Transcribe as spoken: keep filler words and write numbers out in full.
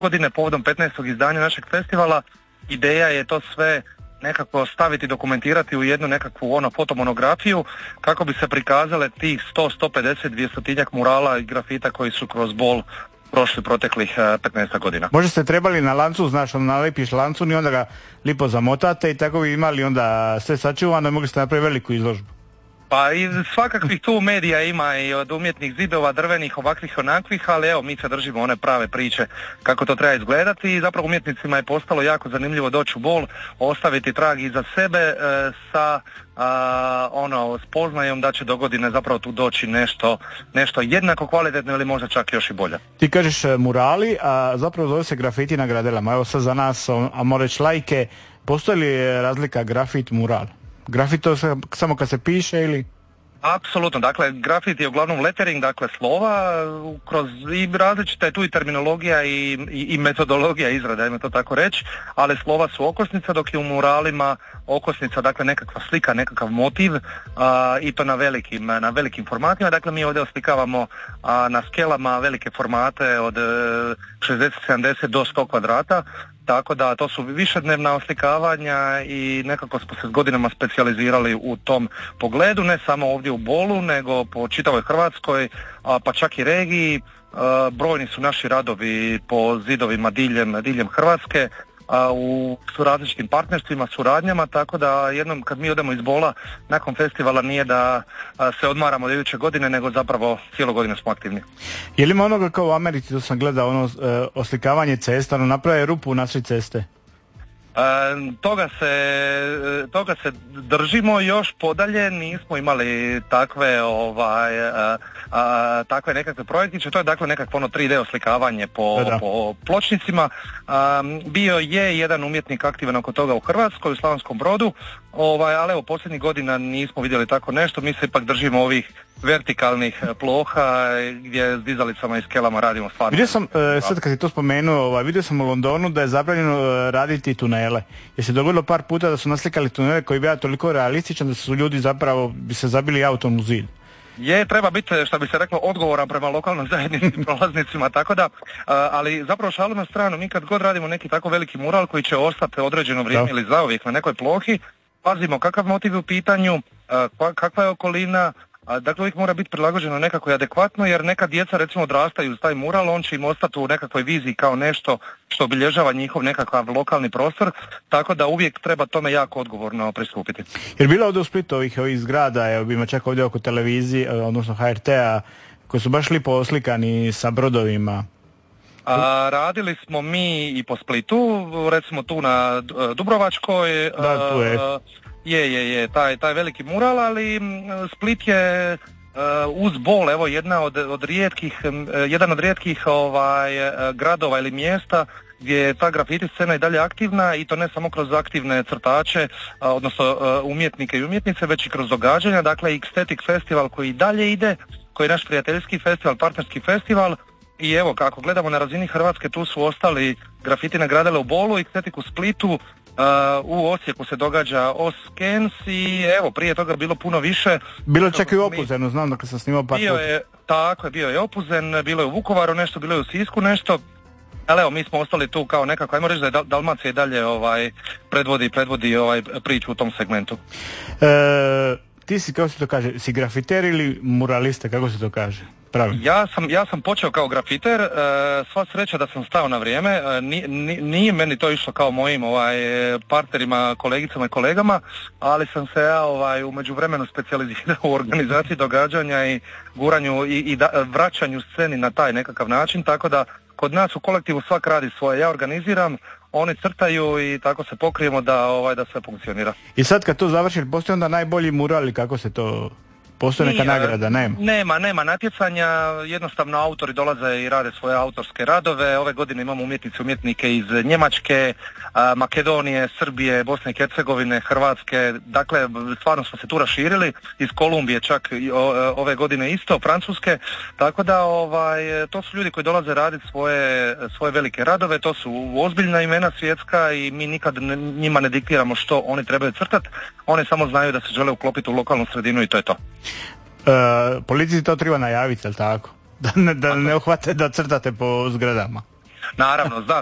godine povodom petnaestog izdanja našeg festivala. Ideja je to sve nekako staviti, dokumentirati u jednu nekakvu ono fotomonografiju kako bi se prikazale tih sto do sto pedeset dvjestotinjak murala i grafita koji su kroz Bol prošli proteklih petnaest godina. Možda ste trebali na lancu, znaš, ono nalepiš lancun i onda ga lipo zamotate i tako bi imali onda sve sačuvano i mogli ste napraviti veliku izložbu. Pa i svakakvih tu medija ima i od umjetnih zidova, drvenih, ovakvih onakvih, ali evo mi se držimo one prave priče kako to treba izgledati i zapravo umjetnicima je postalo jako zanimljivo doći u Bol, ostaviti trag iza sebe e, sa a, ono spoznajom da će do godine zapravo tu doći nešto, nešto jednako kvalitetno ili možda čak još i bolje. Ti kažeš murali, a zapravo zove se grafiti na gradelama. Evo sad za nas, a moreš lajke, postoji li razlika grafit, mural? Grafit to samo kad se piše ili? Apsolutno, dakle grafit je uglavnom lettering, dakle slova, kroz i različita je tu i terminologija i, i, i metodologija izrade, ajmo to tako reći, ali slova su okosnica, dok je u muralima okosnica, dakle nekakva slika, nekakav motiv a, i to na velikim, na velikim formatima, dakle mi ovdje oslikavamo a, na skelama velike formate od šezdeset sedamdeset do sto kvadrata, tako da to su višednevna oslikavanja i nekako smo se s godinama specijalizirali u tom pogledu, ne samo ovdje u Bolu, nego po čitavoj Hrvatskoj, a, pa čak i regiji. A, brojni su naši radovi po zidovima diljem, diljem Hrvatske, a, u su različitim partnerstvima, suradnjama, tako da jednom kad mi odemo iz Bola nakon festivala nije da a, se odmaramo od iduće godine, nego zapravo cijelo godine smo aktivni. Je li ima onoga kao u Americi, to sam gledao, ono e, oslikavanje cesta, ono naprave rupu na svi ceste? E, toga se toga se držimo još podalje, nismo imali takve ovaj a, a, takve nekakve projektiće, to je dakle nekakvo ono tri D oslikavanje po, po pločnicima. A, bio je jedan umjetnik aktivan oko toga u Hrvatskoj, u Slavonskom Brodu, ovaj, ali evo posljednjih godina nismo vidjeli tako nešto, mi se ipak držimo ovih vertikalnih ploha gdje s dizalicama i skelama radimo stvarno. Vidio sam, e, sad kad si to spomenuo, ovaj, vidio sam u Londonu da je zabranjeno e, raditi tunele. Je se dogodilo par puta da su naslikali tunele koji bio toliko realističan da su ljudi zapravo bi se zabili autom u zid. Je, treba biti, što bi se reklo, odgovoran prema lokalnoj zajednici, prolaznicima, tako da, ali zapravo šalu na stranu, mi kad god radimo neki tako veliki mural koji će ostati određeno vrijeme da. ili zauvijek na nekoj plohi, pazimo kakav motiv je u pitanju, kakva je okolina, a dakle uvijek mora biti prilagođeno nekako i adekvatno, jer neka djeca recimo odrastaju uz taj mural, on će im ostati u nekakvoj viziji kao nešto što obilježava njihov nekakav lokalni prostor, tako da uvijek treba tome jako odgovorno pristupiti. Jer bilo ovdje u Splitu ovih, ovih zgrada, evo ima čak ovdje oko televizije, odnosno H R T-a, koji su baš lipo oslikani sa brodovima? A, radili smo mi i po Splitu, recimo tu na Dubrovačkoj. Da, tu je. A, Je, je, je, taj, taj veliki mural, ali Split je uh, uz Bol, evo, jedna od, od rijetkih, um, jedan od rijetkih ovaj, gradova ili mjesta gdje je ta grafiti scena i dalje aktivna i to ne samo kroz aktivne crtače, uh, odnosno uh, umjetnike i umjetnice, već i kroz događanja, dakle Ecstatic Festival koji i dalje ide, koji je naš prijateljski festival, partnerski festival. I evo, kako gledamo na razini Hrvatske, tu su ostali grafiti na gradele u Bolu, Ecstatic u Splitu, uh, u Osijeku se događa Oskens i evo, prije toga bilo puno više. Bilo čak i u Opuzenu, znam da sam snimao par bio je, tako je, bio je Opuzen, bilo je u Vukovaru nešto, bilo je u Sisku nešto, ali evo, mi smo ostali tu kao nekako, ajmo reći da je Dalmacija i dalje ovaj, predvodi, predvodi ovaj, priču u tom segmentu. E, ti si, kako se to kaže, si grafiter ili muralista, kako se to kaže? Pravilno. Ja sam, ja sam počeo kao grafiter, e, sva sreća da sam stao na vrijeme, e, ni, ni, nije meni to išlo kao mojim ovaj, partnerima, kolegicama i kolegama, ali sam se ja ovaj, u međuvremenu specijalizirao u organizaciji događanja i guranju i, i da, vraćanju sceni na taj nekakav način, tako da kod nas u kolektivu svak radi svoje, ja organiziram, oni crtaju i tako se pokrijemo da, ovaj, da sve funkcionira. I sad kad to završi, postoji onda najbolji mural ili kako se to... Postoji neka Nije, nagrada, nema? Nema, nema natjecanja, jednostavno autori dolaze i rade svoje autorske radove. Ove godine imamo umjetnice, umjetnike iz Njemačke, Makedonije, Srbije, Bosne i Hercegovine, Hrvatske, dakle stvarno smo se tu raširili, iz Kolumbije čak ove godine isto, Francuske, tako da ovaj, to su ljudi koji dolaze raditi svoje, svoje velike radove, to su ozbiljna imena svjetska i mi nikad njima ne diktiramo što oni trebaju crtati, oni samo znaju da se žele uklopiti u lokalnu sredinu i to je to. E, policiji to treba najaviti, jel tako? Da ne, da ne uhvate da crtate po zgradama. Naravno, znam.